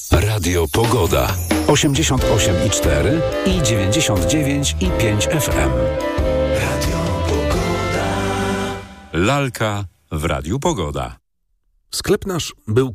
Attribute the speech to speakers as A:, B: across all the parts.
A: Radio Pogoda. 88,4 i 99,5 FM. Radio Pogoda. Lalka w Radiu Pogoda.
B: Sklep nasz był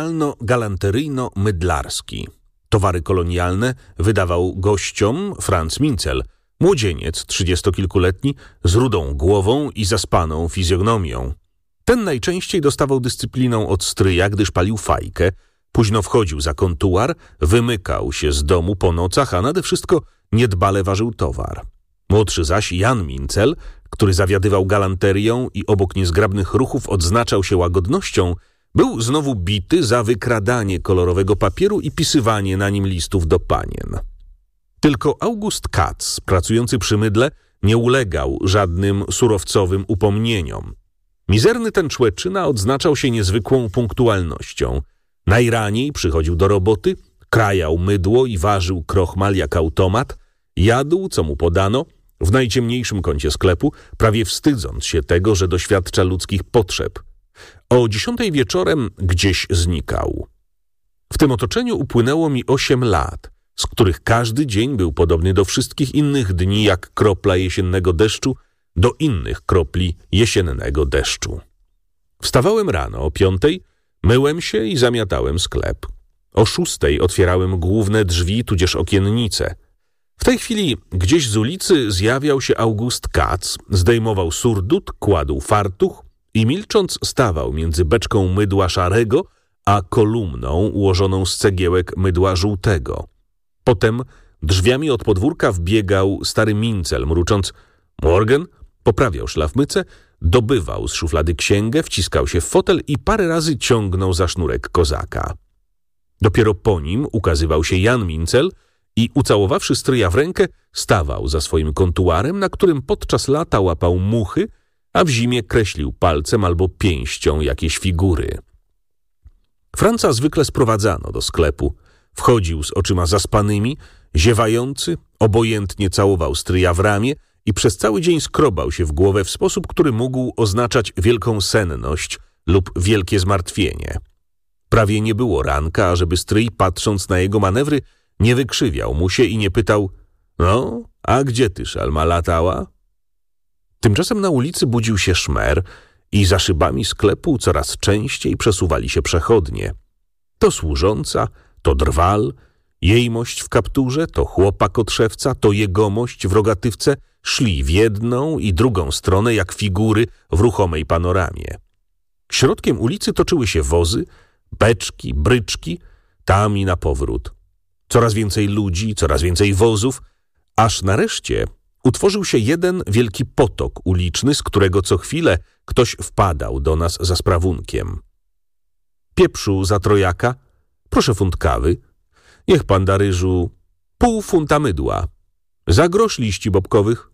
B: kolonialno-galanteryjno-mydlarski. Towary kolonialne wydawał gościom Franz Mincel, młodzieniec 30-kilkuletni z rudą głową i zaspaną fizjognomią. Ten najczęściej dostawał dyscypliną od stryja, gdyż palił fajkę, późno wchodził za kontuar, wymykał się z domu po nocach, a nade wszystko niedbale ważył towar. Młodszy zaś Jan Mincel, który zawiadywał galanterią i obok niezgrabnych ruchów odznaczał się łagodnością, był znowu bity za wykradanie kolorowego papieru i pisywanie na nim listów do panien. Tylko August Katz, pracujący przy mydle, nie ulegał żadnym surowcowym upomnieniom. Mizerny ten człeczyna odznaczał się niezwykłą punktualnością. Najraniej przychodził do roboty, krajał mydło i ważył krochmal jak automat, jadł, co mu podano, w najciemniejszym kącie sklepu, prawie wstydząc się tego, że doświadcza ludzkich potrzeb. O 10 wieczorem gdzieś znikał. W tym otoczeniu upłynęło mi 8 lat, z których każdy dzień był podobny do wszystkich innych dni, jak kropla jesiennego deszczu do innych kropli jesiennego deszczu. Wstawałem rano o 5, myłem się i zamiatałem sklep. O 6 otwierałem główne drzwi, tudzież okiennice. W tej chwili gdzieś z ulicy zjawiał się August Katz, zdejmował surdut, kładł fartuch i milcząc stawał między beczką mydła szarego a kolumną ułożoną z cegiełek mydła żółtego. Potem drzwiami od podwórka wbiegał stary Mincel, mrucząc „Morgen”, poprawiał szlafmycę, dobywał z szuflady księgę, wciskał się w fotel i parę razy ciągnął za sznurek kozaka. Dopiero po nim ukazywał się Jan Mincel i ucałowawszy stryja w rękę, stawał za swoim kontuarem, na którym podczas lata łapał muchy, a w zimie kreślił palcem albo pięścią jakieś figury. Franca zwykle sprowadzano do sklepu. Wchodził z oczyma zaspanymi, ziewający, obojętnie całował stryja w ramię i przez cały dzień skrobał się w głowę w sposób, który mógł oznaczać wielką senność lub wielkie zmartwienie. Prawie nie było ranka, ażeby stryj, patrząc na jego manewry, nie wykrzywiał mu się i nie pytał „No, a gdzie ty, szalma, latała?” Tymczasem na ulicy budził się szmer i za szybami sklepu coraz częściej przesuwali się przechodnie. To służąca, to drwal, jejmość w kapturze, to chłopak od szewca, to jegomość w rogatywce szli w jedną i drugą stronę jak figury w ruchomej panoramie. Środkiem ulicy toczyły się wozy, beczki, bryczki, tam i na powrót. Coraz więcej ludzi, coraz więcej wozów, aż nareszcie utworzył się jeden wielki potok uliczny, z którego co chwilę ktoś wpadał do nas za sprawunkiem. „Pieprzu za trojaka, proszę funt kawy, niech pan da ryżu pół funta mydła, za grosz liści bobkowych”.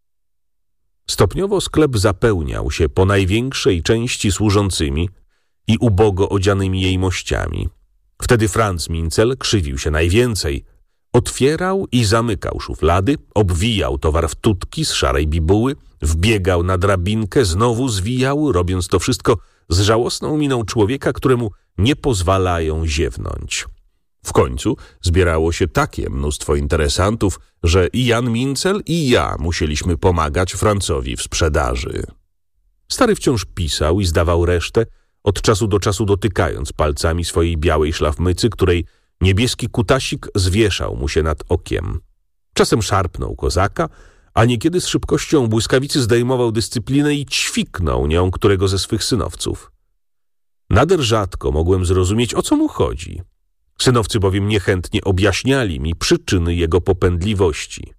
B: Stopniowo sklep zapełniał się po największej części służącymi i ubogo odzianymi jejmościami. Wtedy Franz Mincel krzywił się najwięcej. Otwierał i zamykał szuflady, obwijał towar w tutki z szarej bibuły, wbiegał na drabinkę, znowu zwijał, robiąc to wszystko z żałosną miną człowieka, któremu nie pozwalają ziewnąć. W końcu zbierało się takie mnóstwo interesantów, że i Jan Mincel, i ja musieliśmy pomagać Francowi w sprzedaży. Stary wciąż pisał i zdawał resztę, od czasu do czasu dotykając palcami swojej białej szlafmycy, której niebieski kutasik zwieszał mu się nad okiem. Czasem szarpnął kozaka, a niekiedy z szybkością błyskawicy zdejmował dyscyplinę i ćwiknął nią którego ze swych synowców. Nader rzadko mogłem zrozumieć, o co mu chodzi. Synowcy bowiem niechętnie objaśniali mi przyczyny jego popędliwości.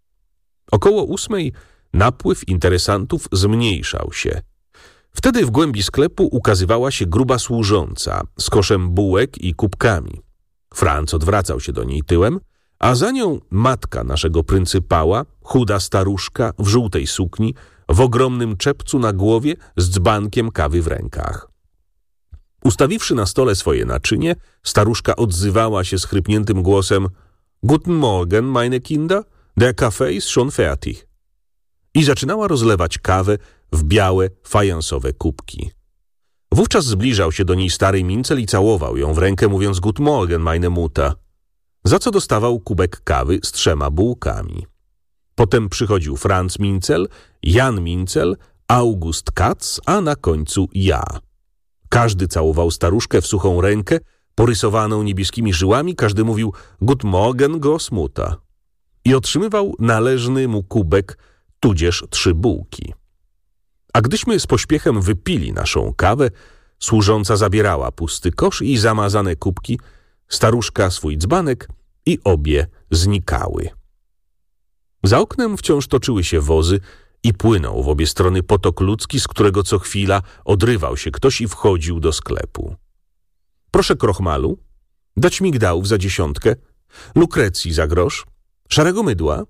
B: Około 8 napływ interesantów zmniejszał się. Wtedy w głębi sklepu ukazywała się gruba służąca z koszem bułek i kubkami. Franc odwracał się do niej tyłem, a za nią matka naszego pryncypała, chuda staruszka w żółtej sukni, w ogromnym czepcu na głowie z dzbankiem kawy w rękach. Ustawiwszy na stole swoje naczynie, staruszka odzywała się schrypniętym głosem „Guten Morgen, meine Kinder, der Kaffee ist schon fertig” i zaczynała rozlewać kawę w białe, fajansowe kubki. Wówczas zbliżał się do niej stary Mincel i całował ją w rękę, mówiąc Guten Morgen, meine Mutter, za co dostawał kubek kawy z 3 bułkami. Potem przychodził Franz Mincel, Jan Mincel, August Katz, a na końcu ja. Każdy całował staruszkę w suchą rękę, porysowaną niebieskimi żyłami, każdy mówił Guten Morgen, Großmutter i otrzymywał należny mu kubek, tudzież 3 bułki. A gdyśmy z pośpiechem wypili naszą kawę, służąca zabierała pusty kosz i zamazane kubki, staruszka swój dzbanek i obie znikały. Za oknem wciąż toczyły się wozy i płynął w obie strony potok ludzki, z którego co chwila odrywał się ktoś i wchodził do sklepu. Proszę krochmalu, dać migdałów za 10, lukrecji za grosz, szarego mydła.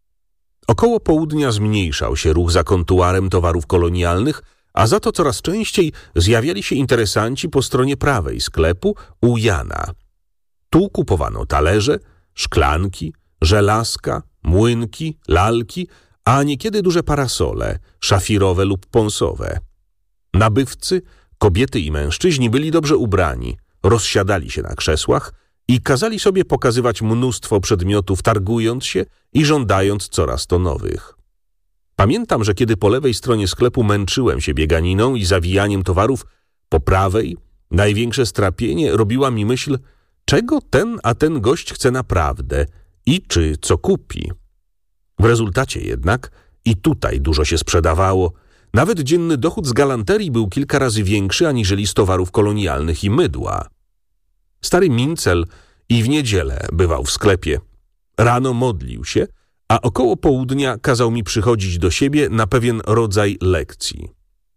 B: Około południa zmniejszał się ruch za kontuarem towarów kolonialnych, a za to coraz częściej zjawiali się interesanci po stronie prawej sklepu u Jana. Tu kupowano talerze, szklanki, żelazka, młynki, lalki, a niekiedy duże parasole, szafirowe lub ponsowe. Nabywcy, kobiety i mężczyźni byli dobrze ubrani, rozsiadali się na krzesłach i kazali sobie pokazywać mnóstwo przedmiotów, targując się i żądając coraz to nowych. Pamiętam, że kiedy po lewej stronie sklepu męczyłem się bieganiną i zawijaniem towarów, po prawej największe strapienie robiła mi myśl, czego ten a ten gość chce naprawdę i czy co kupi. W rezultacie jednak i tutaj dużo się sprzedawało. Nawet dzienny dochód z galanterii był kilka razy większy aniżeli z towarów kolonialnych i mydła. Stary Mincel i w niedzielę bywał w sklepie. Rano modlił się, a około południa kazał mi przychodzić do siebie na pewien rodzaj lekcji.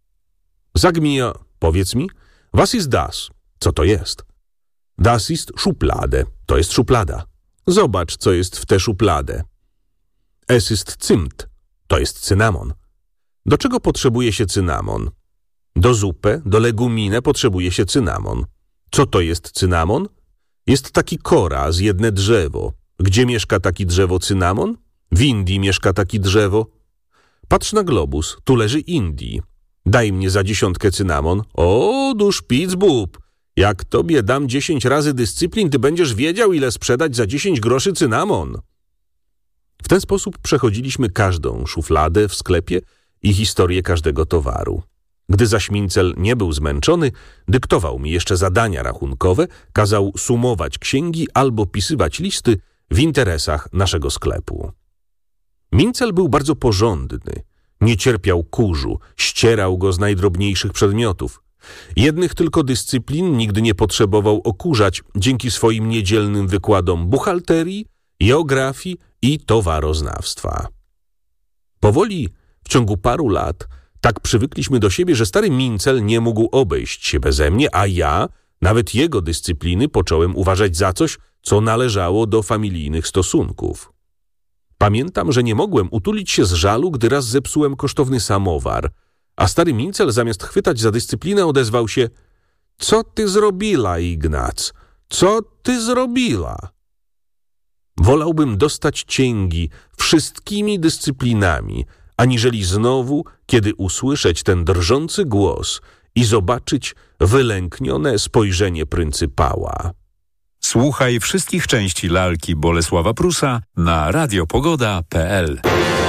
B: Sag mir, powiedz mi, was ist das? Co to jest? Das ist Schublade, to jest szuflada. Zobacz, co jest w tę szufladę. Es ist Zimt, to jest cynamon. Do czego potrzebuje się cynamon? Do zupy, do leguminę potrzebuje się cynamon. Co to jest cynamon? Jest taki kora z jedne drzewo. Gdzie mieszka taki drzewo cynamon? W Indii mieszka taki drzewo. Patrz na globus, tu leży Indii. Daj mnie za 10 cynamon. O, du Spitzbub! Jak tobie dam 10 razy dyscyplin, ty będziesz wiedział, ile sprzedać za 10 groszy cynamon. W ten sposób przechodziliśmy każdą szufladę w sklepie i historię każdego towaru. Gdy zaś Mincel nie był zmęczony, dyktował mi jeszcze zadania rachunkowe, kazał sumować księgi albo pisywać listy w interesach naszego sklepu. Mincel był bardzo porządny, nie cierpiał kurzu, ścierał go z najdrobniejszych przedmiotów. Jednych tylko dyscyplin nigdy nie potrzebował okurzać dzięki swoim niedzielnym wykładom buchalterii, geografii i towaroznawstwa. Powoli, w ciągu paru lat, tak przywykliśmy do siebie, że stary Mincel nie mógł obejść się beze mnie, a ja nawet jego dyscypliny począłem uważać za coś, co należało do familijnych stosunków. Pamiętam, że nie mogłem utulić się z żalu, gdy raz zepsułem kosztowny samowar, a stary Mincel zamiast chwytać za dyscyplinę odezwał się: co ty zrobiła, Ignac? Co ty zrobiła? Wolałbym dostać cięgi wszystkimi dyscyplinami, aniżeli znowu, kiedy usłyszeć ten drżący głos i zobaczyć wylęknione spojrzenie pryncypała.
A: Słuchaj wszystkich części lalki Bolesława Prusa na radiopogoda.pl.